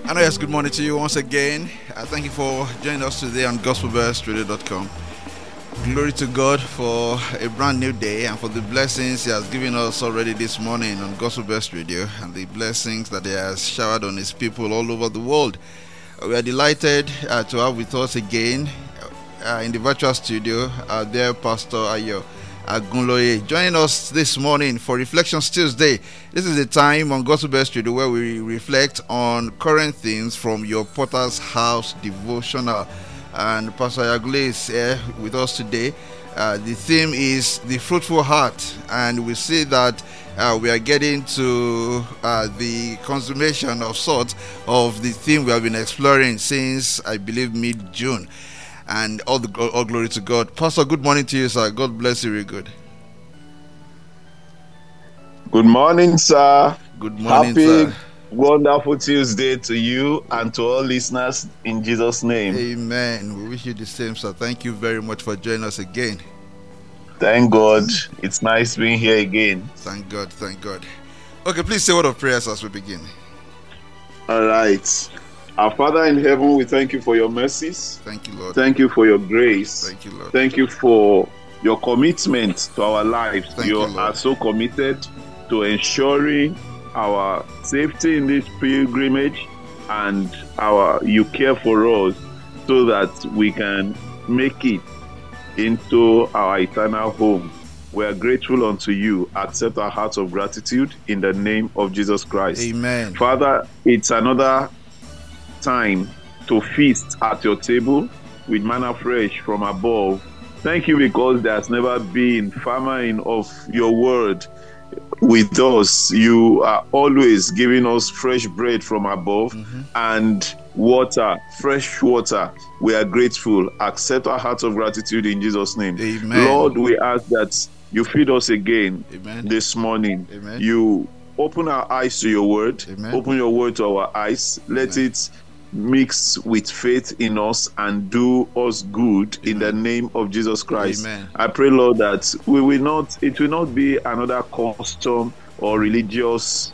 And yes, good morning to you once again. Thank you for joining us today on gospelbelstradio.com. Glory to God for a brand new day and for the blessings He has given us already this morning on Gospel Best Radio and the blessings that He has showered on His people all over the world. We are delighted to have with us again in the virtual studio there Pastor Ayo Agunloye joining us this morning for Reflections Tuesday. This is a time on Gospel Best Radio where we reflect on current themes from your Potter's House devotional. And Pastor Agunloye is here with us today. The theme is the fruitful heart, and we see that we are getting to the consummation of sorts of the theme we have been exploring since, I believe, mid-June. And all glory to God. Pastor, good morning to you, sir. God bless you very good. Good morning, sir. Good morning, sir. Wonderful Tuesday to you and to all listeners in Jesus' name. Amen. We wish you the same, sir. Thank you very much for joining us again. Thank God. It's nice being here again. Thank God. Thank God. Okay, please say a word of prayers as we begin. All right. Our Father in heaven, we thank you for your mercies. Thank you, Lord. Thank you for your grace. Thank you, Lord. Thank you for your commitment to our lives. You are so committed to ensuring our safety in this pilgrimage, and you care for us so that we can make it into our eternal home. We are grateful unto you. Accept our hearts of gratitude in the name of Jesus Christ. Amen. Father, it's another time to feast at your table with manna fresh from above. Thank you because there's never been famine of your word with us. You are always giving us fresh bread from above and water, fresh water. We are grateful. Accept our hearts of gratitude in Jesus' name. Amen. Lord, we ask that you feed us again this morning. Amen. You open our eyes to your word. Amen. Open your word to our eyes. Let it mix with faith in us and do us good in the name of Jesus Christ. Amen. I pray, Lord, that it will not be another custom or religious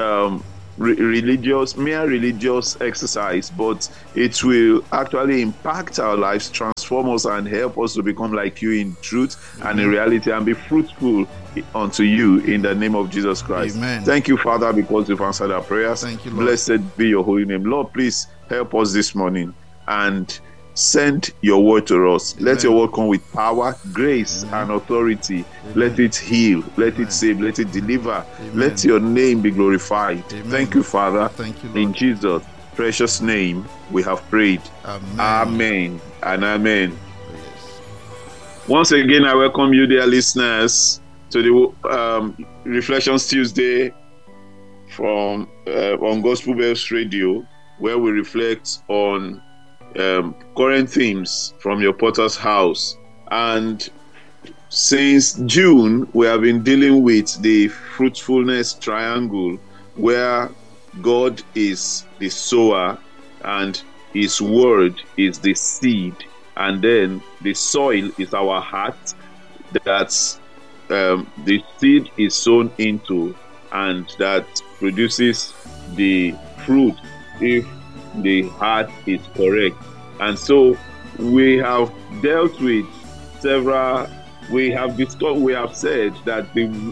religious exercise, but it will actually impact our lives, transform us, and help us to become like you in truth and in reality, and be fruitful unto you in the name of Jesus Christ. Amen. Thank you, Father, because you've answered our prayers. Thank you, Lord. Blessed be your holy name. Lord, please help us this morning and send your word to us. Amen. Let your word come with power, grace, and authority. Let it heal, let it save, let it deliver. Let your name be glorified. Thank you, Father. Thank you, Lord. In Jesus' precious name we have prayed. Amen. Amen and amen. Yes. Once again, I welcome you, dear listeners, to the Reflections Tuesday from on Gospel Bells Radio, where we reflect on current themes from your Potter's House. And since June, we have been dealing with the fruitfulness triangle, where God is the sower and his word is the seed, and then the soil is our heart that the seed is sown into, and that produces the fruit if the heart is correct. And so we have dealt with several. We have discussed. We have said that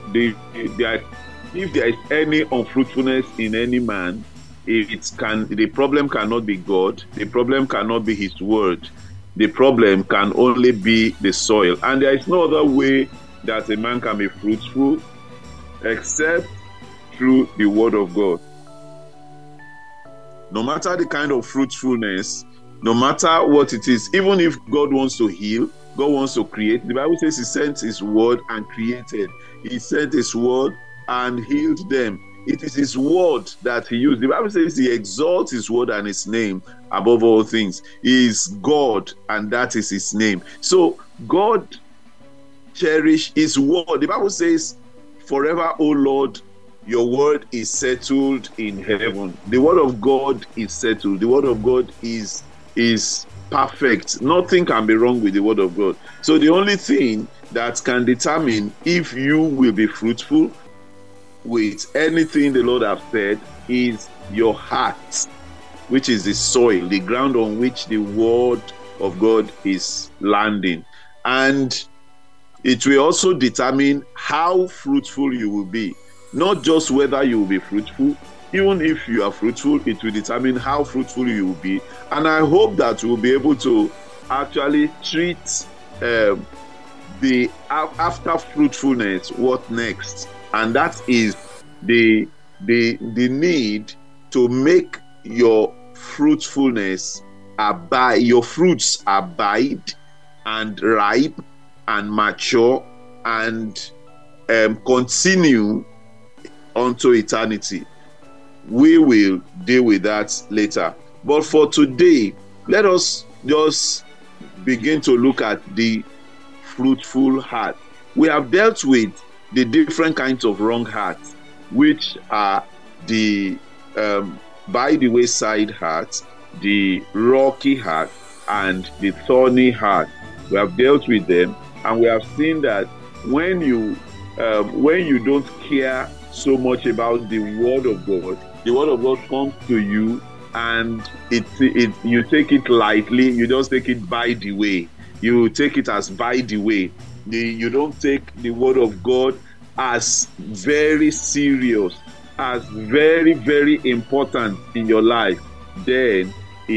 if there is any unfruitfulness in any man, the problem cannot be God. The problem cannot be His word. The problem can only be the soil, and there is no other way that a man can be fruitful except through the word of God. No matter the kind of fruitfulness, no matter what it is, even if God wants to heal, God wants to create. The Bible says He sent His word and created. He sent His word and healed them. It is His word that He used. The Bible says He exalts His word and His name above all things. He is God, and that is His name. So God cherish His word. The Bible says, forever, O Lord, your word is settled in heaven. The word of God is settled. The word of God is perfect. Nothing can be wrong with the word of God. So the only thing that can determine if you will be fruitful with anything the Lord has said is your heart. which is the soil, the ground on which the word of God is landing. And it will also determine how fruitful you will be. Not just whether you will be fruitful. Even if you are fruitful, it will determine how fruitful you will be. And I hope that we'll be able to actually treat the after fruitfulness, what next? And that is the need to make your fruitfulness abide, your fruits abide and ripe and mature and continue unto eternity. We will deal with that later. But for today, let us just begin to look at the fruitful heart. We have dealt with the different kinds of wrong hearts, which are the by the wayside heart, the rocky heart, and the thorny heart. We have dealt with them, and we have seen that when you don't care so much about the word of God, the word of God comes to you, and you take it lightly. You just take it by the way. You take it as by the way. You don't take the word of God as very serious, as very, very important in your life. Then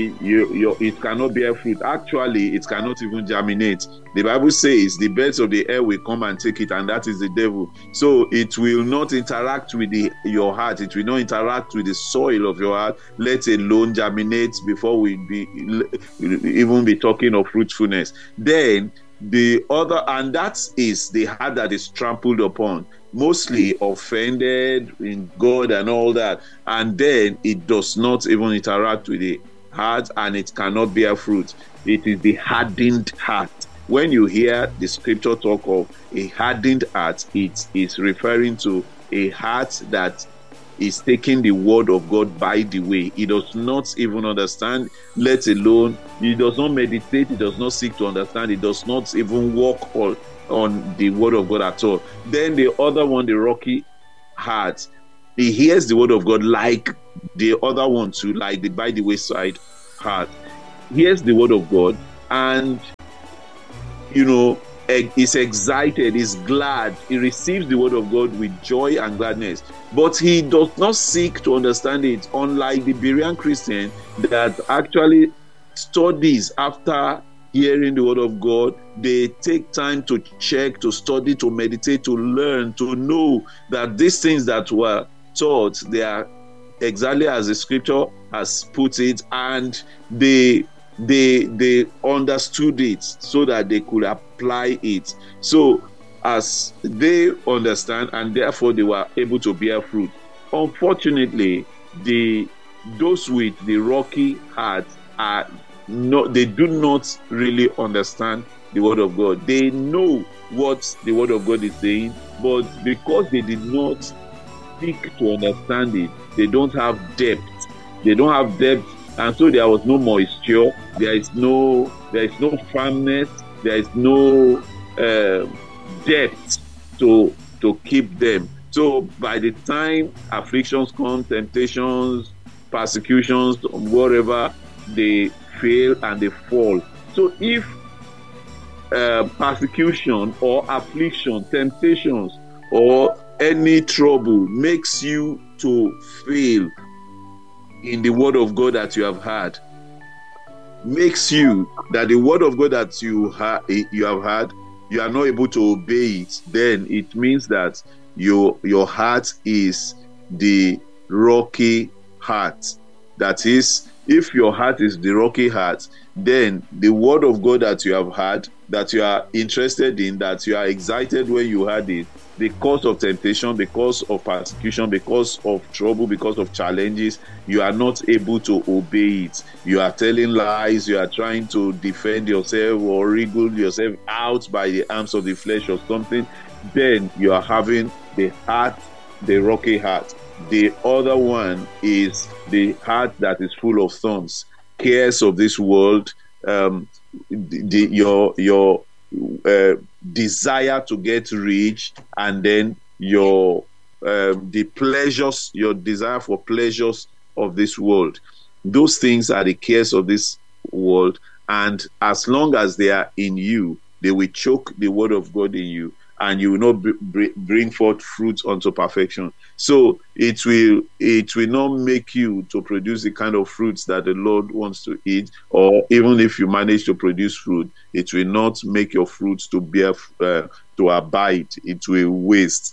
it cannot bear fruit. Actually, it cannot even germinate. The Bible says the birds of the air will come and take it, and that is the devil. So it will not interact with your heart. It will not interact with the soil of your heart, let alone germinate before we even be talking of fruitfulness. Then the other, and that is the heart that is trampled upon, mostly offended in God and all that, and then it does not even interact with the heart, and it cannot bear fruit. It is the hardened heart. When you hear the scripture talk of a hardened heart, it is referring to a heart that is taking the word of God by the way. It does not even understand, let alone, it does not meditate, it does not seek to understand, it does not even walk on the word of God at all. Then the other one, the rocky heart, he hears the word of God like the other one too, like the by the wayside heart. Hears the word of God and is excited, is glad. He receives the word of God with joy and gladness, but he does not seek to understand it, unlike the Berean Christian that actually studies after hearing the word of God. They take time to check, to study, to meditate, to learn, to know that these things that were taught, they are exactly as the scripture has put it, and they understood it so that they could apply it. So as they understand, and therefore they were able to bear fruit. Unfortunately, those with the rocky heart they do not really understand the word of God. They know what the word of God is saying, but because they did not seek to understand it, they don't have depth. They don't have depth, and so there was no moisture. There is no firmness. There is no depth to keep them. So by the time afflictions come, temptations, persecutions, whatever, they fail and they fall. So if persecution or affliction, temptations, or any trouble makes you to fail in the word of God that you have heard, makes you that the word of God that you have heard, you are not able to obey it, then it means that your heart is the rocky heart. That is, if your heart is the rocky heart, then the word of God that you have heard, that you are interested in, that you are excited when you heard it, because of temptation, because of persecution, because of trouble, because of challenges, you are not able to obey it. You are telling lies, you are trying to defend yourself or wriggle yourself out by the arms of the flesh or something, then you are having the heart, the rocky heart. The other one is the heart that is full of thorns, cares of this world, your desire to get rich, and then the pleasures, your desire for pleasures of this world. Those things are the cares of this world, and as long as they are in you, they will choke the word of God in you, and you will not bring forth fruit unto perfection. So it will not make you to produce the kind of fruits that the Lord wants to eat, or even if you manage to produce fruit, it will not make your fruits to bear to abide. It will waste.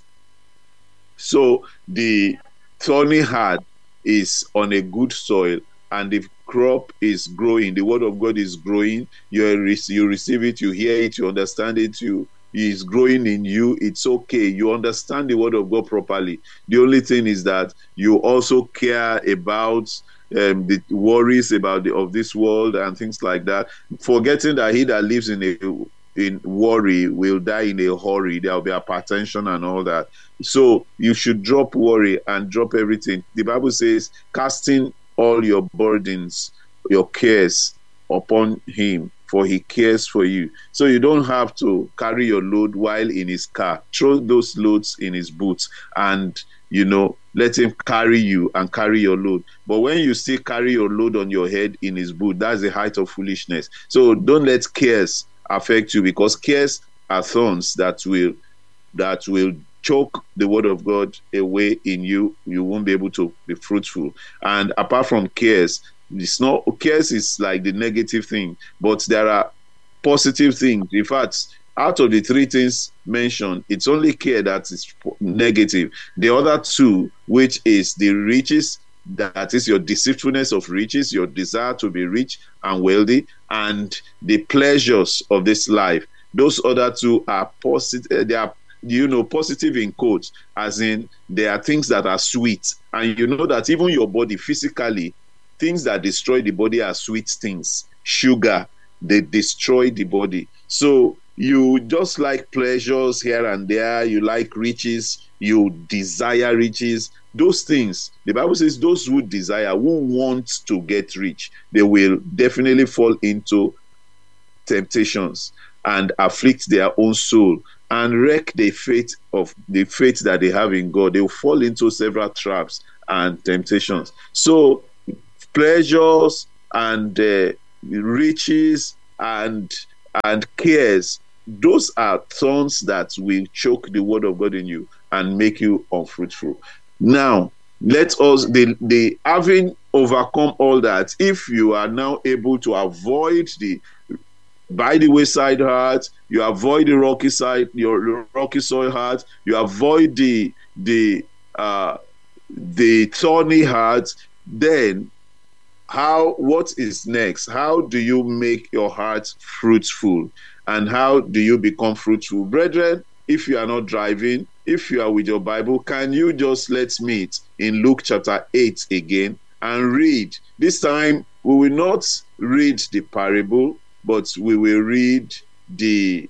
So the thorny heart is on a good soil, and the crop is growing. The word of God is growing. You receive it, you hear it, you understand it, is growing in you. It's okay. You understand the word of God properly. The only thing is that you also care about the worries of this world and things like that, forgetting that he that lives in worry will die in a hurry. There will be hypertension and all that. So you should drop worry and drop everything. The Bible says, casting all your burdens, your cares upon him, for he cares for you. So you don't have to carry your load while in his car. Throw those loads in his boots and, let him carry you and carry your load. But when you still carry your load on your head in his boot, that's the height of foolishness. So don't let cares affect you, because cares are thorns that will choke the word of God away in you. You won't be able to be fruitful. And apart from cares, cares is like the negative thing, but there are positive things. In fact, out of the three things mentioned, it's only care that is negative. The other two, which is the riches, that is your deceitfulness of riches, your desire to be rich and wealthy, and the pleasures of this life. Those other two are positive. They are, positive in quotes, as in they are things that are sweet. And you know that even your body physically, things that destroy the body are sweet things. Sugar, they destroy the body. So you just like pleasures here and there. You like riches. You desire riches. Those things, the Bible says, those who desire, who want to get rich, they will definitely fall into temptations and afflict their own soul and wreck the faith that they have in God. They will fall into several traps and temptations. So pleasures and riches and cares, those are thorns that will choke the word of God in you and make you unfruitful. Now, let us, the having overcome all that, if you are now able to avoid the by the wayside heart, you avoid the rocky side, your rocky soil heart, you avoid the thorny heart, then what is next? How do you make your heart fruitful? And how do you become fruitful? Brethren, if you are not driving, if you are with your Bible, can you just let's meet in Luke chapter 8 again and read? This time we will not read the parable, but we will read the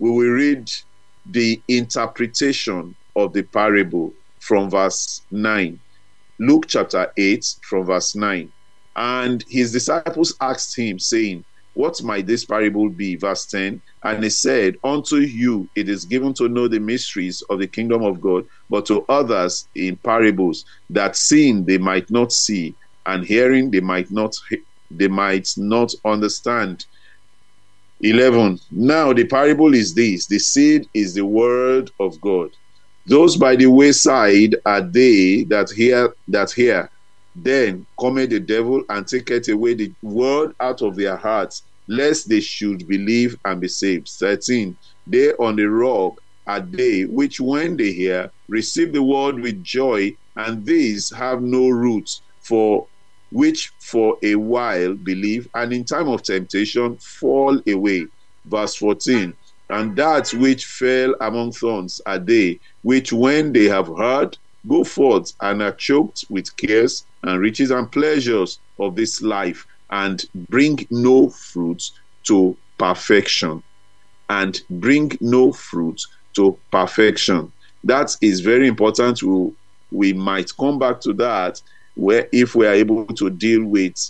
interpretation of the parable from verse 9. Luke chapter 8 from verse 9. And his disciples asked him, saying, what might this parable be? Verse 10. And he said, unto you it is given to know the mysteries of the kingdom of God, but to others in parables, that seeing they might not see, and hearing they might not understand. 11. Now the parable is this: the seed is the word of God. Those by the wayside are they that hear. Then cometh the devil and taketh away the word out of their hearts, lest they should believe and be saved. 13. They on the rock are they which, when they hear, receive the word with joy, and these have no root, which for a while believe, and in time of temptation fall away. Verse 14. And that which fell among thorns are they which, when they have heard, go forth and are choked with cares and riches and pleasures of this life, and bring no fruit to perfection. And bring no fruit to perfection. That is very important. We might come back to that, where if we are able to deal with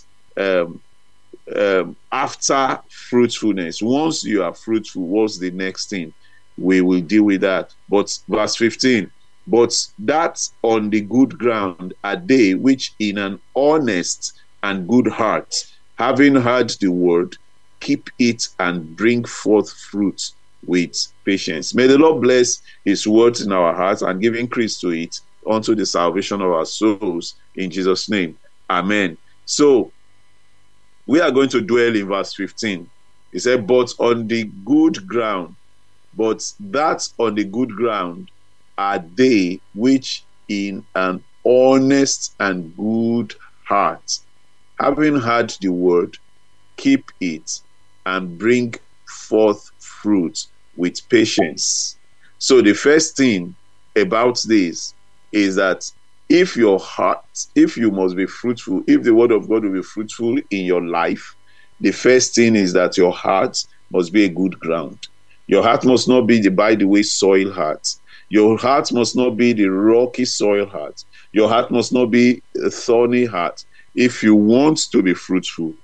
after fruitfulness. Once you are fruitful, what's the next thing? We will deal with that. But verse 15. But that on the good ground are they which in an honest and good heart. Having heard the word, keep it and bring forth fruit with patience. May the Lord bless his words in our hearts and give increase to it unto the salvation of our souls. In Jesus' name, amen. So, we are going to dwell in verse 15. He said, but on the good ground, but that on the good ground are they which in an honest and good heart, having heard the word, keep it and bring forth fruit with patience. So the first thing about this is that if your heart, if you must be fruitful, if the word of God will be fruitful in your life, the first thing is that your heart must be a good ground. Your heart must not be the by the way soil heart. Your heart must not be the rocky soil heart. Your heart must not be a thorny heart. If you want to be fruitful,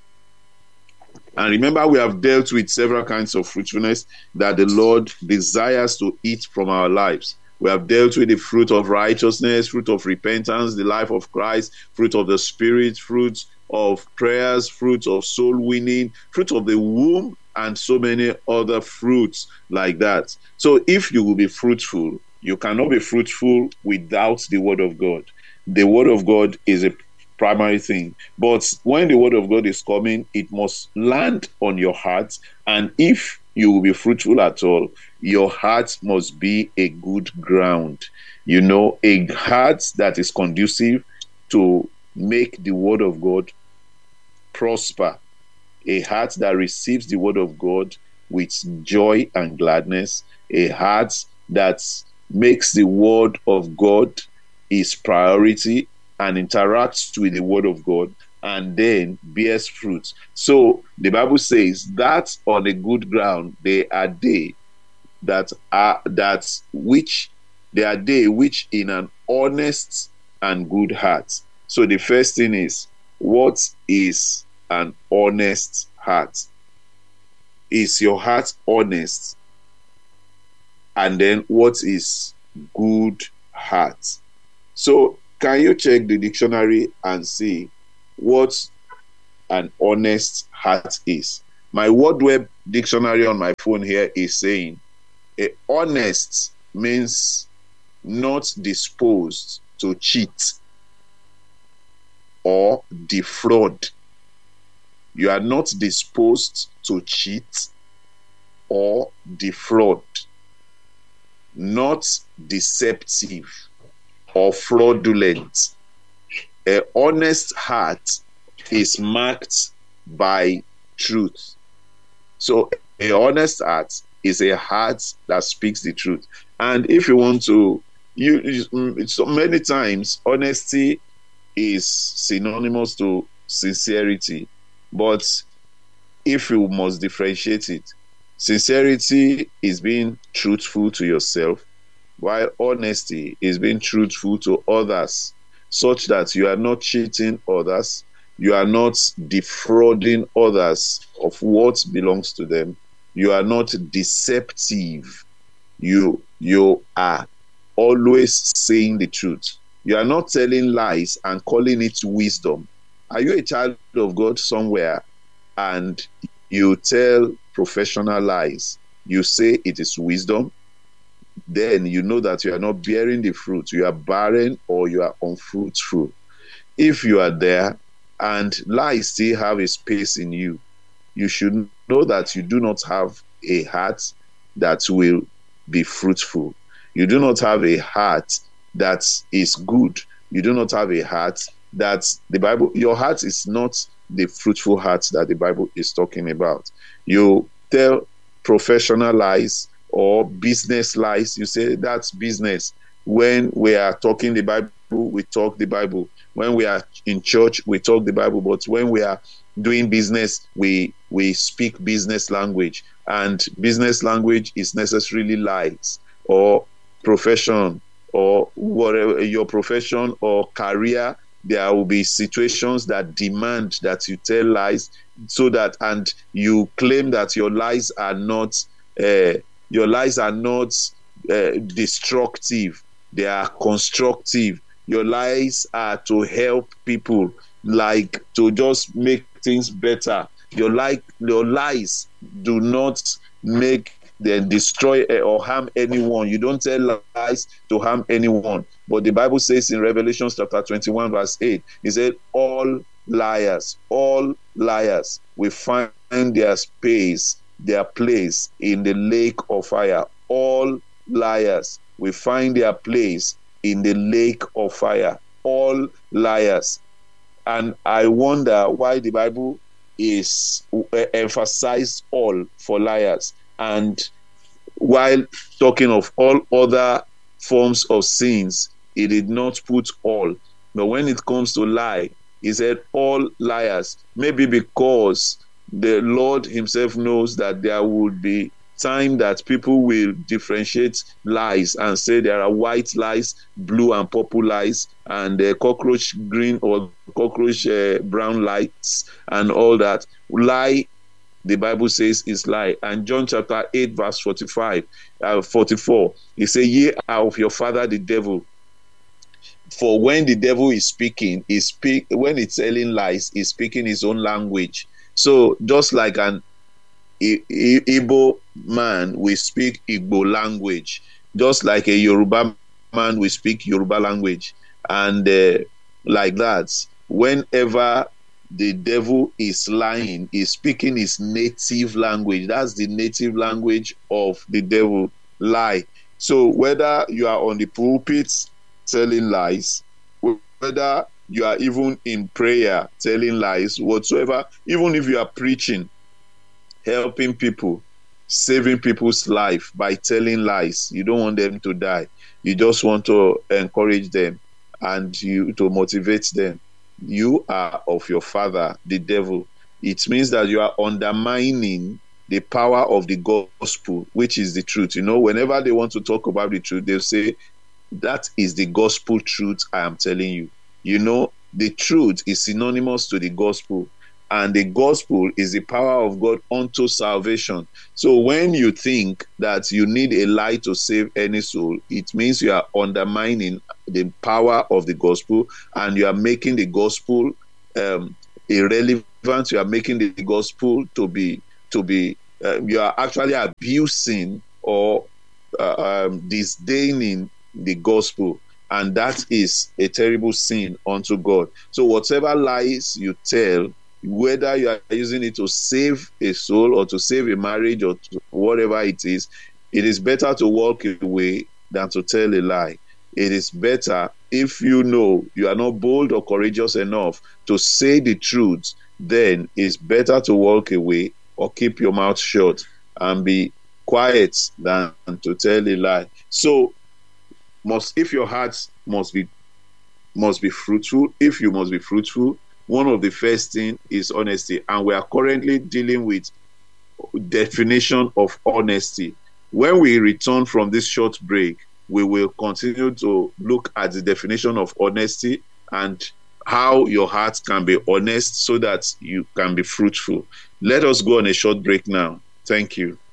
and remember, we have dealt with several kinds of fruitfulness that the Lord desires to eat from our lives. We have dealt with the fruit of righteousness, fruit of repentance, the life of Christ, fruit of the Spirit, fruit of prayers, fruit of soul winning, fruit of the womb, and so many other fruits like that. So if you will be fruitful, you cannot be fruitful without the word of God. The word of God is a primary thing. But when the word of God is coming, it must land on your heart. And if you will be fruitful at all, your heart must be a good ground. You know, a heart that is conducive to make the word of God prosper. A heart that receives the word of God with joy and gladness. A heart that makes the word of God its priority and interacts with the word of God and then bears fruit. So the Bible says that on a good ground they are they which in an honest and good heart. So the first thing is, what is an honest heart? Is your heart honest? And then what is good heart? So can you check the dictionary and see what an honest heart is? My Word Web dictionary on my phone here is saying honest means not disposed to cheat or defraud. You are not disposed to cheat or defraud. Not deceptive or fraudulent. An honest heart is marked by truth. So an honest heart is a heart that speaks the truth. And if you want to, so many times honesty is synonymous to sincerity. But if you must differentiate it, sincerity is being truthful to yourself, while honesty is being truthful to others, such that you are not cheating others, you are not defrauding others of what belongs to them, you are not deceptive, you are always saying the truth. You are not telling lies and calling it wisdom. Are you a child of God somewhere and you tell professional lies? You say it is wisdom, then you know that you are not bearing the fruit. You are barren or you are unfruitful. If you are there and lies still have a space in you, you should know that you do not have a heart that will be fruitful. You do not have a heart that is good. You do not have a heart that your heart is not the fruitful heart that the Bible is talking about. You tell professional lies or business lies. You say that's business. When we are talking the Bible, we talk the Bible. When we are in church, we talk the Bible. But when we are doing business, we speak business language. And business language is necessarily lies or profession or whatever your profession or career. There will be situations that demand that you tell lies, so that, and you claim that your lies are not destructive. They are constructive. Your lies are to help people. like to just make things better. Your lies do not make them destroy or harm anyone. You don't tell lies to harm anyone. But the Bible says in Revelation chapter 21 verse 8, it said all liars will find their place in the lake of fire. All liars will find their place in the lake of fire. All liars. And I wonder why the Bible is emphasized all for liars, and while talking of all other forms of sins, it did not put all. But when it comes to lie, he said all liars. Maybe because the Lord himself knows that there would be time that people will differentiate lies and say there are white lies, blue and purple lies, and cockroach green or cockroach brown lies and all that. Lie, the Bible says, is lie. And John chapter 8 verse 44, he says, ye are of your father the devil. For when the devil is speaking, when it's telling lies, he's speaking his own language. So just like an Igbo man will speak Igbo language, just like a Yoruba man will speak Yoruba language, and like that, whenever the devil is lying, he's speaking his native language. That's the native language of the devil, lie. So whether you are on the pulpit telling lies, whether you are even in prayer telling lies, whatsoever, even if you are preaching, helping people, saving people's life by telling lies, you don't want them to die. You just want to encourage them and to motivate them. You are of your father, the devil. It means that you are undermining the power of the gospel, which is the truth. Whenever they want to talk about the truth, they'll say, that is the gospel truth I am telling you. The truth is synonymous to the gospel. And the gospel is the power of God unto salvation. So when you think that you need a lie to save any soul, it means you are undermining the power of the gospel, and you are making the gospel irrelevant. You are making the gospel to be. You are actually abusing or disdaining the gospel, and that is a terrible sin unto God. So whatever lies you tell, whether you are using it to save a soul or to save a marriage or whatever it is better to walk away than to tell a lie. It is better, if you know you are not bold or courageous enough to say the truth, then it's better to walk away or keep your mouth shut and be quiet than to tell a lie. So if your heart must be fruitful, if you must be fruitful, one of the first thing is honesty. And we are currently dealing with definition of honesty. When we return from this short break, we will continue to look at the definition of honesty and how your heart can be honest so that you can be fruitful. Let us go on a short break now. Thank you.